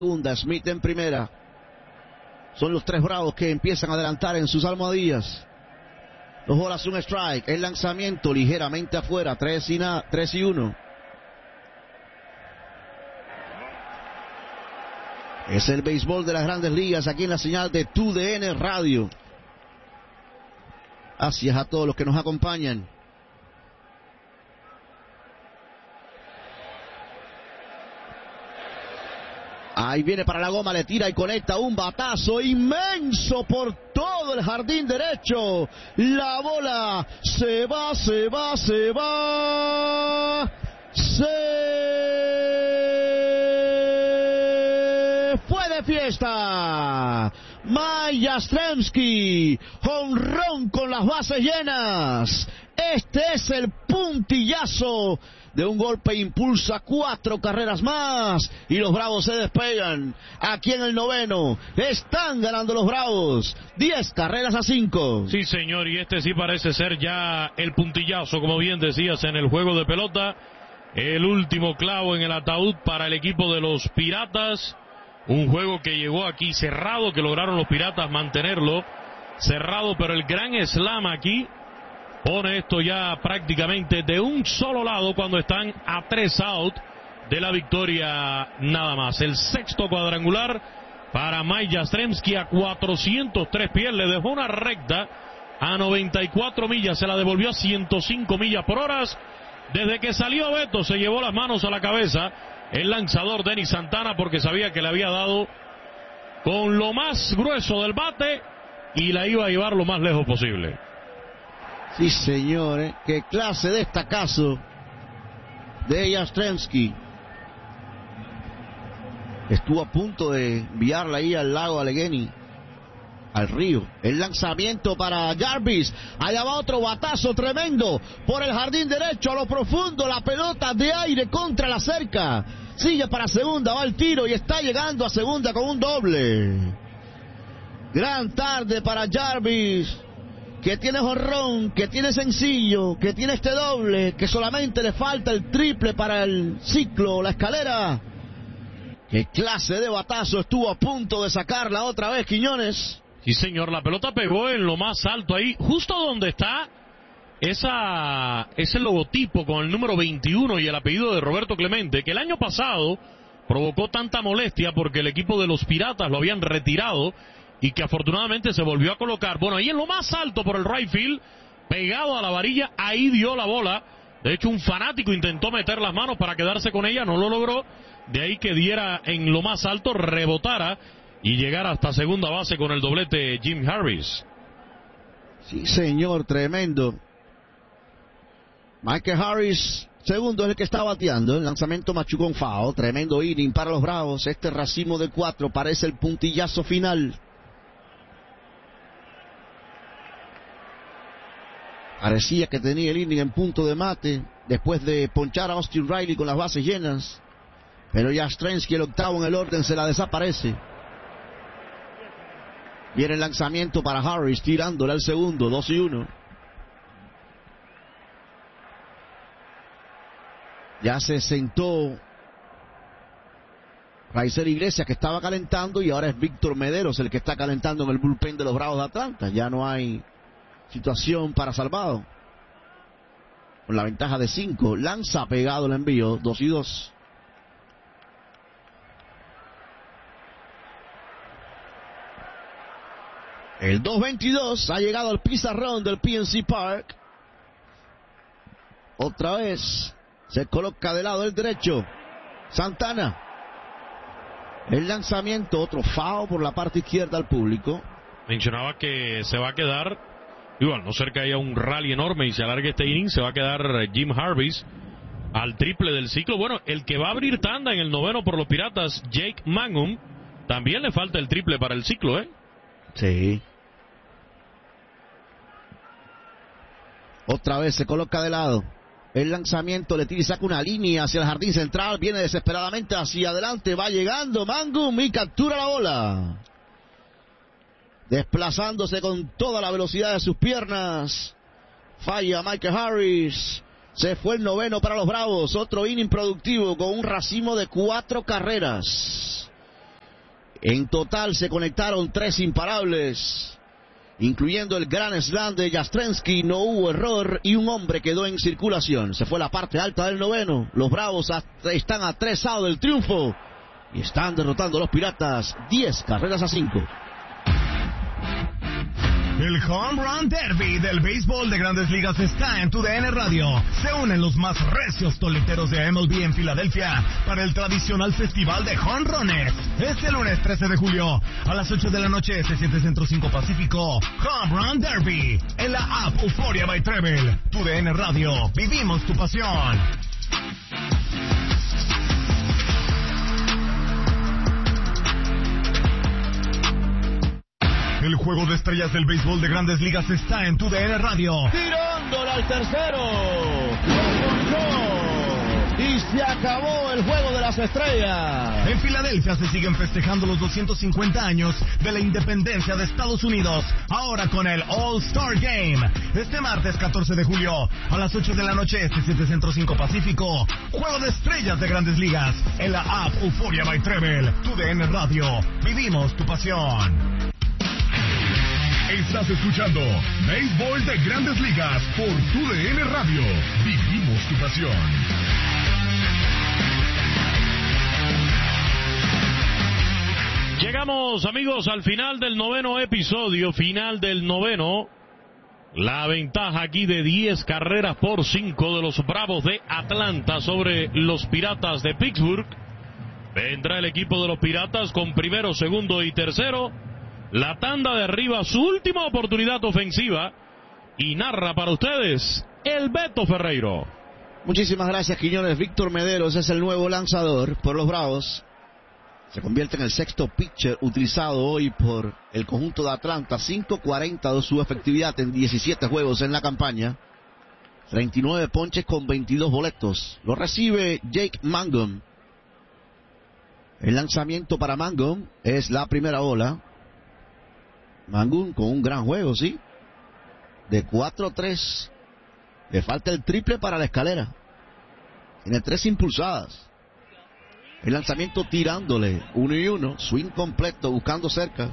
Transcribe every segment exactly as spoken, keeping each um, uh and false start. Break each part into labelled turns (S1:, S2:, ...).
S1: segunda, Smith en primera. Son los tres Bravos que empiezan a adelantar en sus almohadillas. Dos bolas, un strike. El lanzamiento ligeramente afuera. tres y, na, tres y uno. Es el béisbol de las Grandes Ligas aquí en la señal de T U D N Radio. Gracias a todos los que nos acompañan. Ahí viene para la goma, le tira y conecta un batazo inmenso por todo el jardín derecho. La bola se va, se va, se va. Se fue de fiesta. Mike Yastrzemski, jonrón con las bases llenas. Este es el puntillazo de un golpe, impulsa cuatro carreras más y los Bravos se despegan. Aquí en el noveno están ganando los Bravos diez carreras a cinco.
S2: Sí, señor, y este sí parece ser ya el puntillazo, como bien decías, en el juego de pelota. El último clavo en el ataúd para el equipo de los Piratas. Un juego que llegó aquí cerrado, que lograron los Piratas mantenerlo cerrado, pero el gran slam aquí pone esto ya prácticamente de un solo lado cuando están a tres out de la victoria nada más. El sexto cuadrangular para Mike Yastrzemski a cuatrocientos tres pies. Le dejó una recta a noventa y cuatro millas, se la devolvió a ciento cinco millas por hora. Desde que salió Beto se llevó las manos a la cabeza el lanzador Denis Santana, porque sabía que le había dado con lo más grueso del bate y la iba a llevar lo más lejos posible.
S1: Sí, señores, qué clase de estacazo de Yastrzemski. Estuvo a punto de enviarla ahí al lago Allegheny, al río. El lanzamiento para Jarvis. Allá va otro batazo tremendo por el jardín derecho a lo profundo. La pelota de aire contra la cerca. Sigue para segunda, va el tiro y está llegando a segunda con un doble. Gran tarde para Jarvis, que tiene jonrón, que tiene sencillo, que tiene este doble, que solamente le falta el triple para el ciclo, la escalera. Qué clase de batazo, estuvo a punto de sacarla otra vez Quiñones.
S2: Sí, señor, la pelota pegó en lo más alto ahí, justo donde está esa ese logotipo con el número veintiuno y el apellido de Roberto Clemente, que el año pasado provocó tanta molestia porque el equipo de los Piratas lo habían retirado y que afortunadamente se volvió a colocar. Bueno, ahí en lo más alto por el right field, pegado a la varilla, ahí dio la bola. De hecho, un fanático intentó meter las manos para quedarse con ella, no lo logró. De ahí que diera en lo más alto, rebotara y llegara hasta segunda base con el doblete Jim Harris.
S1: Sí, señor, tremendo. Michael Harris, segundo, es el que está bateando. El lanzamiento machucón foul, tremendo inning para los Bravos. Este racimo de cuatro parece el puntillazo final. Parecía que tenía el inning en punto de mate después de ponchar a Austin Riley con las bases llenas. Pero Yastrzemski, el octavo en el orden, se la desaparece. Viene el lanzamiento para Harris, tirándole al segundo, dos y uno. Ya se sentó Raizel Iglesias, que estaba calentando, y ahora es Víctor Mederos el que está calentando en el bullpen de los Bravos de Atlanta. Ya no hay situación para Salvado. Con la ventaja de cinco, lanza pegado el envío, dos y dos. El dos veintidós ha llegado al pizarrón del P N C Park. Otra vez se coloca de lado el derecho Santana. El lanzamiento, otro foul por la parte izquierda al público.
S2: Mencionaba que se va a quedar, igual, no ser que haya un rally enorme y se alargue este inning, se va a quedar Jim Harvis al triple del ciclo. Bueno, el que va a abrir tanda en el noveno por los Piratas, Jake Mangum, también le falta el triple para el ciclo, ¿eh?
S1: Sí. Otra vez se coloca de lado. El lanzamiento, le tira y saca una línea hacia el jardín central. Viene desesperadamente hacia adelante. Va llegando Mangum y captura la bola. Desplazándose con toda la velocidad de sus piernas. Falla Michael Harris. Se fue el noveno para los Bravos. Otro inning productivo con un racimo de cuatro carreras. En total se conectaron tres imparables, incluyendo el gran slam de Jastrzębski. No hubo error y un hombre quedó en circulación. Se fue la parte alta del noveno. Los Bravos están a tres outs del triunfo y están derrotando a los Piratas diez carreras a cinco.
S3: El Home Run Derby del béisbol de Grandes Ligas está en tu D N Radio. Se unen los más recios toleteros de M L B en Filadelfia para el tradicional festival de jonrones. Este lunes trece de julio a las ocho de la noche, siete Centro cinco Pacífico. Home Run Derby en la app Euphoria by Treble. Tu D N Radio, vivimos tu pasión. El juego de estrellas del béisbol de Grandes Ligas está en tu D N Radio.
S1: Tirándola al tercero. Y se acabó el juego de las estrellas.
S3: En Filadelfia se siguen festejando los doscientos cincuenta años de la independencia de Estados Unidos. Ahora con el All-Star Game. Este martes catorce de julio a las ocho de la noche, siete Centro cinco Pacífico. Juego de estrellas de Grandes Ligas en la app Euphoria by Treble. Tu D N Radio. Vivimos tu pasión.
S4: Estás escuchando Béisbol de Grandes Ligas por tu D N Radio. Vivimos tu pasión.
S2: Llegamos, amigos, al final del noveno episodio, final del noveno. La ventaja aquí de diez carreras por cinco de los Bravos de Atlanta sobre los Piratas de Pittsburgh. Vendrá el equipo de los Piratas con primero, segundo y tercero. La tanda de arriba, su última oportunidad ofensiva. Y narra para ustedes el Beto Ferreiro.
S1: Muchísimas gracias, Quiñones. Víctor Mederos es el nuevo lanzador por los Bravos. Se convierte en el sexto pitcher utilizado hoy por el conjunto de Atlanta. cinco cuarenta de su efectividad en diecisiete juegos en la campaña. treinta y nueve ponches con veintidós boletos. Lo recibe Jake Mangum. El lanzamiento para Mangum es la primera bola. Mangum con un gran juego, sí. De cuatro tres. Le falta el triple para la escalera. Tiene tres impulsadas. El lanzamiento tirándole. Uno y uno. Swing completo, buscando cerca.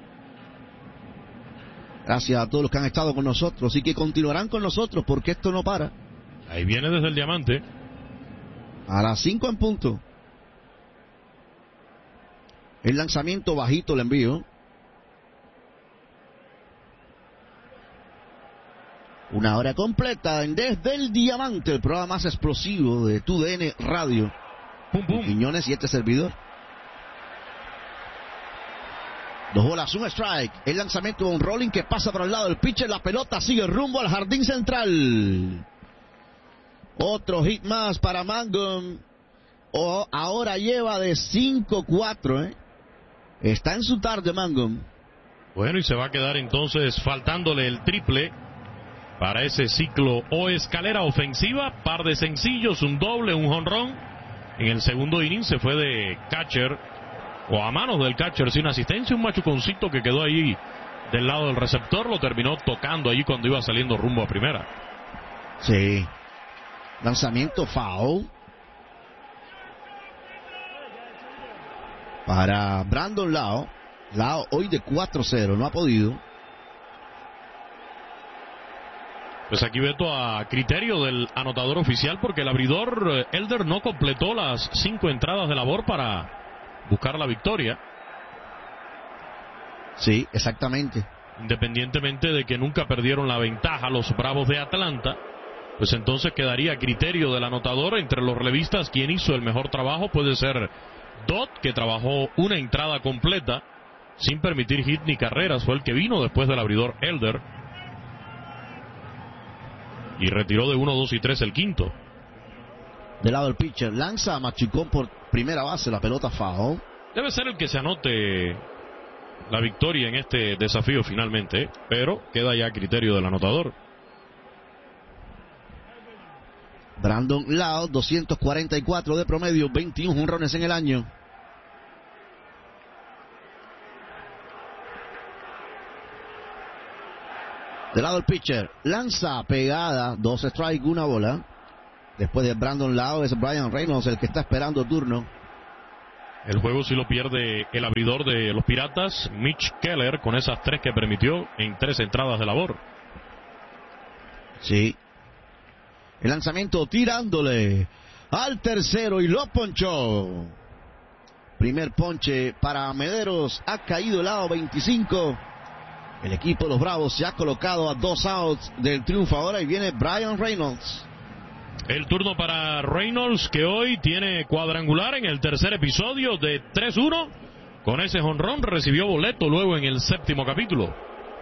S1: Gracias a todos los que han estado con nosotros y que continuarán con nosotros porque esto no para.
S2: Ahí viene desde el diamante.
S1: A las cinco en punto. El lanzamiento bajito, el envío. Una hora completa en Desde el Diamante, el programa más explosivo de tu D N Radio.
S2: Pum, pum.
S1: Quiñones y este servidor. Dos bolas, un strike. El lanzamiento de un rolling que pasa por el lado del pitcher. La pelota sigue rumbo al jardín central. Otro hit más para Mangum. Oh, ahora lleva de cinco cuatro. ¿eh? Está en su tarde Mangum.
S2: Bueno, y se va a quedar entonces faltándole el triple para ese ciclo o escalera ofensiva. Par de sencillos, un doble, un jonrón. En el segundo inning se fue de catcher, o a manos del catcher, sin asistencia, un machuconcito que quedó ahí del lado del receptor. Lo terminó tocando allí cuando iba saliendo rumbo a primera.
S1: Sí. Lanzamiento foul para Brandon Lowe. Lowe hoy de cuatro cero, no ha podido.
S2: Pues aquí Beto, a criterio del anotador oficial, porque el abridor Elder no completó las cinco entradas de labor para buscar la victoria.
S1: Sí, exactamente.
S2: Independientemente de que nunca perdieron la ventaja los Bravos de Atlanta, pues entonces quedaría a criterio del anotador. Entre los relevistas, quien hizo el mejor trabajo puede ser Dodd, que trabajó una entrada completa sin permitir hit ni carreras. Fue el que vino después del abridor Elder y retiró de uno, dos y tres el quinto.
S1: Del lado del pitcher, lanza a Machucón por primera base, la pelota foul.
S2: Debe ser el que se anote la victoria en este desafío finalmente, pero queda ya a criterio del anotador.
S1: Brandon Lowe, doscientos cuarenta y cuatro de promedio, veintiún jonrones en el año. Del lado del pitcher, lanza pegada, dos strikes, una bola. Después de Brandon Lowe es Brian Reynolds el que está esperando turno.
S2: El juego sí lo pierde el abridor de los Piratas, Mitch Keller, con esas tres que permitió en tres entradas de labor.
S1: Sí. El lanzamiento tirándole al tercero y lo ponchó. Primer ponche para Mederos. Ha caído el lado veinticinco. El equipo de los Bravos se ha colocado a dos outs del triunfo ahora y viene Bryan Reynolds.
S2: El turno para Reynolds, que hoy tiene cuadrangular en el tercer episodio de tres uno. Con ese jonrón recibió boleto luego en el séptimo capítulo.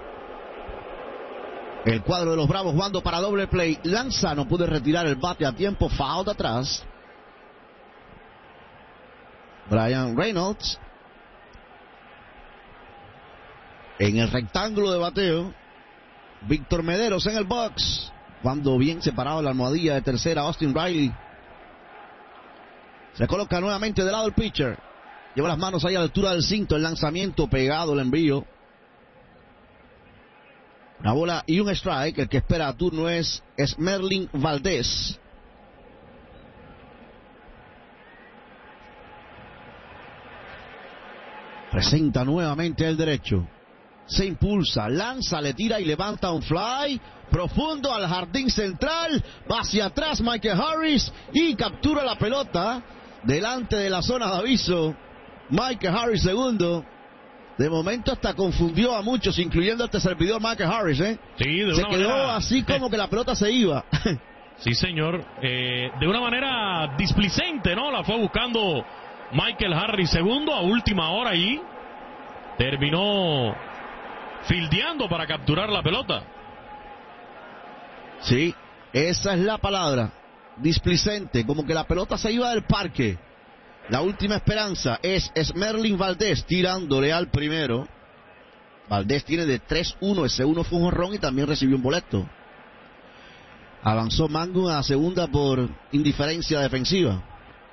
S1: El cuadro de los Bravos jugando para doble play. Lanza, no puede retirar el bate a tiempo. Foul de atrás. Bryan Reynolds en el rectángulo de bateo. Víctor Mederos en el box. Cuando bien separado la almohadilla de tercera, Austin Riley se coloca nuevamente del lado del pitcher. Lleva las manos ahí a la altura del cinto. El lanzamiento pegado, el envío. Una bola y un strike. El que espera a turno es Esmerlin Valdés. Presenta nuevamente el derecho. Se impulsa, lanza, le tira y levanta un fly profundo al jardín central. Va hacia atrás Michael Harris y captura la pelota delante de la zona de aviso. Michael Harris segundo. De momento hasta confundió a muchos, incluyendo a este servidor Michael Harris, ¿eh?
S2: Sí, de
S1: se
S2: una
S1: quedó
S2: manera...
S1: así como que la pelota se iba.
S2: Sí, señor. Eh, de una manera displicente, ¿no? La fue buscando Michael Harris segundo a última hora y terminó fildeando para capturar la pelota.
S1: Sí, esa es la palabra. Displicente, como que la pelota se iba del parque. La última esperanza es Esmerlin Valdés tirándole al primero. Valdés tiene de tres uno, ese uno fue un jonrón y también recibió un boleto. Avanzó Mangun a segunda por indiferencia defensiva.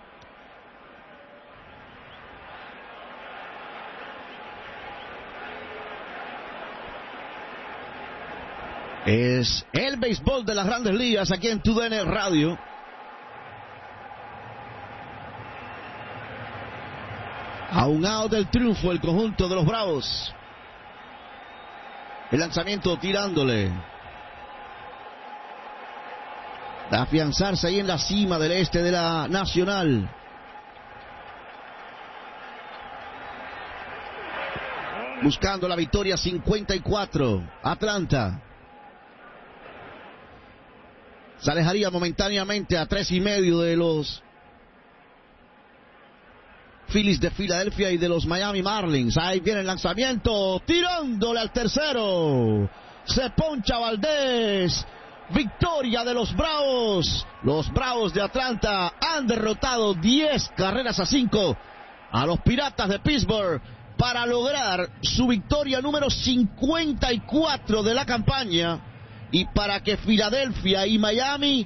S1: Es el béisbol de las Grandes Ligas aquí en T U D N Radio. A un out del triunfo el conjunto de los Bravos. El lanzamiento tirándole. De afianzarse ahí en la cima del este de la Nacional. Buscando la victoria cincuenta y cuatro. Atlanta. Se alejaría momentáneamente a tres y medio de los Phillies de Filadelfia y de los Miami Marlins. Ahí viene el lanzamiento, tirándole al tercero. Se poncha Valdés. Victoria de los Bravos. Los Bravos de Atlanta han derrotado diez carreras a cinco a los Piratas de Pittsburgh para lograr su victoria número cincuenta y cuatro de la campaña y para que Filadelfia y Miami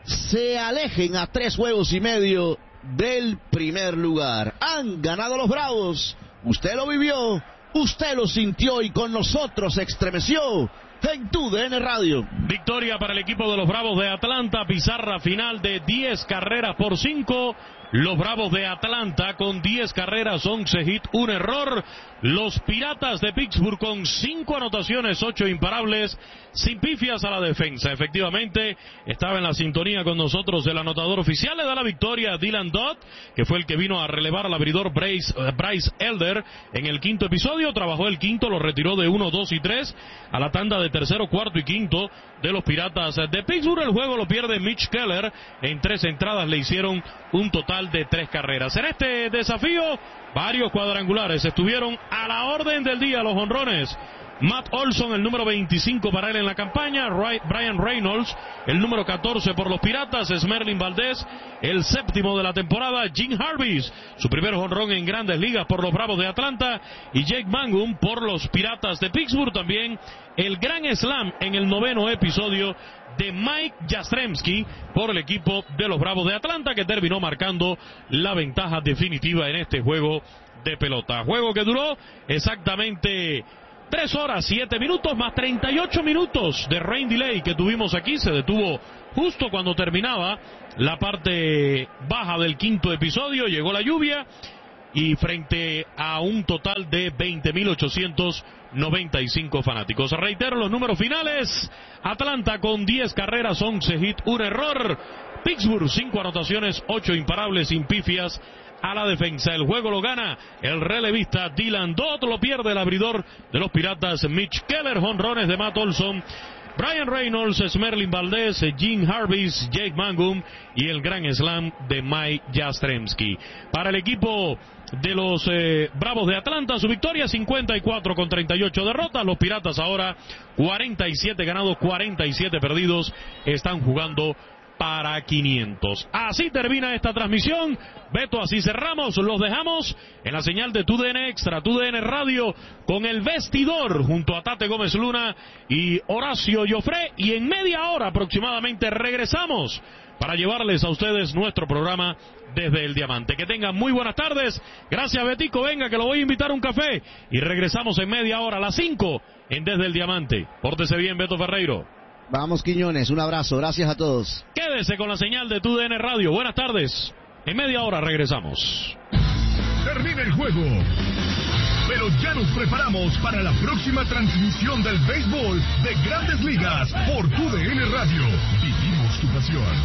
S1: se alejen a tres juegos y medio del primer lugar. Han ganado los Bravos. Usted lo vivió, usted lo sintió y con nosotros se estremeció en T U D N Radio.
S2: Victoria para el equipo de los Bravos de Atlanta. Pizarra final de diez carreras por cinco. Los Bravos de Atlanta con diez carreras, once hits, un error. Los Piratas de Pittsburgh con cinco anotaciones, ocho imparables, sin pifias a la defensa. Efectivamente, estaba en la sintonía con nosotros el anotador oficial. Le da la victoria a Dylan Dodd, que fue el que vino a relevar al abridor Bryce, uh, Bryce Elder en el quinto episodio. Trabajó el quinto, lo retiró de uno, dos y tres a la tanda de tercero, cuarto y quinto de los Piratas de Pittsburgh. El juego lo pierde Mitch Keller. En tres entradas le hicieron un total de tres carreras. En este desafío, varios cuadrangulares estuvieron a la orden del día. Los jonrones: Matt Olson, el número veinticinco para él en la campaña. Bryan Reynolds, el número catorce por los Piratas. Esmerlin Valdés, el séptimo de la temporada. Jim Harvis, su primer jonrón en Grandes Ligas por los Bravos de Atlanta. Y Jake Mangum por los Piratas de Pittsburgh. También el gran slam en el noveno episodio de Mike Yastrzemski por el equipo de los Bravos de Atlanta, que terminó marcando la ventaja definitiva en este juego de pelota. Juego que duró exactamente tres horas, siete minutos, más treinta y ocho minutos de rain delay que tuvimos aquí. Se detuvo justo cuando terminaba la parte baja del quinto episodio. Llegó la lluvia y frente a un total de veinte mil ochocientos noventa y cinco fanáticos. Reitero los números finales: Atlanta con diez carreras, once hits, un error. Pittsburgh, cinco anotaciones, ocho imparables, sin pifias a la defensa. El juego lo gana el relevista Dylan Dodd, lo pierde el abridor de los Piratas Mitch Keller. Jonrones de Matt Olson, Brian Reynolds, Smerlin Valdez, Jim Harvis, Jake Mangum y el gran slam de Mike Jastrzemski. Para el equipo de los eh, Bravos de Atlanta, su victoria cincuenta y cuatro con treinta y ocho derrotas. Los Piratas ahora cuarenta y siete ganados, cuarenta y siete perdidos. Están jugando para quinientos. Así termina esta transmisión. Beto, así cerramos. Los dejamos en la señal de Tu D N Extra, Tu D N Radio, con el vestidor junto a Tate Gómez Luna y Horacio Joffre. Y en media hora aproximadamente regresamos para llevarles a ustedes nuestro programa Desde el Diamante. Que tengan muy buenas tardes. Gracias, Betico. Venga, que lo voy a invitar a un café. Y regresamos en media hora a las cinco en Desde el Diamante. Pórtese bien, Beto Ferreiro.
S1: Vamos, Quiñones, un abrazo, gracias a todos.
S2: Quédese con la señal de Tu D N Radio. Buenas tardes. En media hora regresamos.
S4: Termina el juego, pero ya nos preparamos para la próxima transmisión del béisbol de Grandes Ligas por Tu D N Radio. Vivimos tu pasión.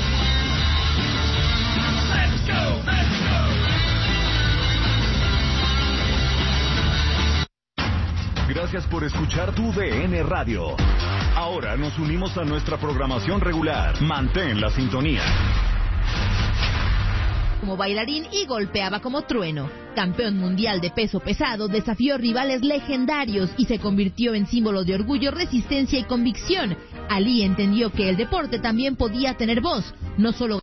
S4: Let's go, let's go. Gracias por escuchar Tu D N Radio. Ahora nos unimos a nuestra programación regular. Mantén la sintonía.
S5: Como bailarín y golpeaba como trueno. Campeón mundial de peso pesado, desafió rivales legendarios y se convirtió en símbolo de orgullo, resistencia y convicción. Ali entendió que el deporte también podía tener voz, no solo